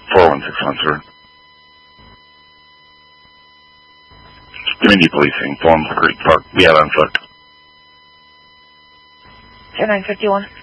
4161, sir. Community policing, Palms Creek Park. We have on foot. 0951.